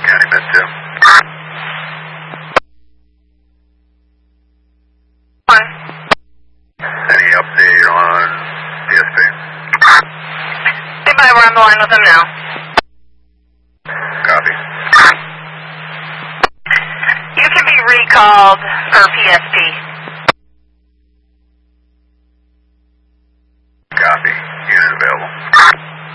County Med 2. Any update on PSP? Anybody, we're on the line with them now. Copy. You can be recalled for PSP.